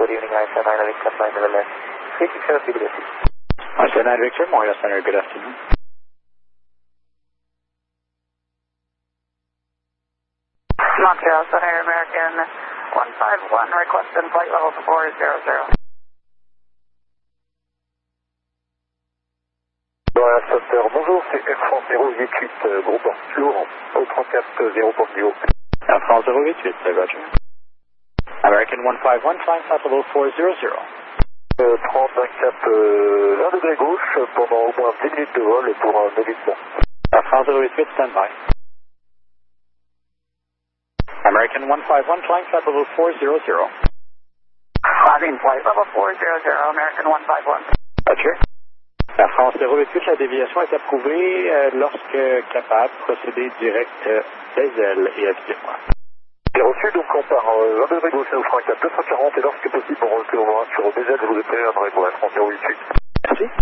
Good evening, ISA9 Victor, flight level left. 360 CBDC. ISA9 Victor, Montreal Center, good afternoon. Montreal Center, American 151, requesting flight level 400. Montreal Center, bonjour, c'est Air France 088, gros port lourd, au 34 0 port du haut. Air France 088, Roger. American 151, flying flight level 400. 30-24, 1 degré gauche, pendant au moins 10 minutes de vol pour un évitement. Air France 088, stand by. American 151, flying flight level 400. Flying flight level 400, American 151. Roger. Air France 088, la déviation est approuvée lorsque capable, procéder direct des ailes et avisez-moi. J'ai reçu, donc on part 1 degré gauche, nous ferons un cap 240 et lorsque possible on recule au moins sur des ailes, je vous ai préviendrai pour Air France 088.